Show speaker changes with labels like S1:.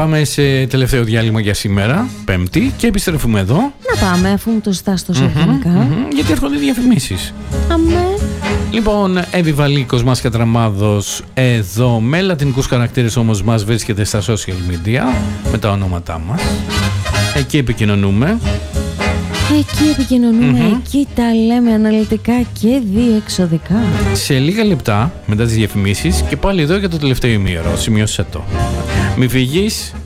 S1: πάμε σε τελευταίο διάλειμμα για σήμερα, Πέμπτη, και επιστρέφουμε εδώ.
S2: Να πάμε, αφού μου το ζητάς τόσο γενικά.
S1: Γιατί έρχονται διαφημίσεις.
S2: Αμέ.
S1: Λοιπόν, Εύη Βαλίκος, Μάσια Τραμάδος, εδώ με λατινικούς χαρακτήρες όμως μας βρίσκεται στα social media με τα ονόματά μας. Εκεί επικοινωνούμε.
S2: Εκεί τα λέμε αναλυτικά και διεξοδικά.
S1: Σε λίγα λεπτά μετά τις διαφημίσεις και πάλι εδώ για το τελευταίο ημίωρο. Σημειώσε το. Μη φύγεις,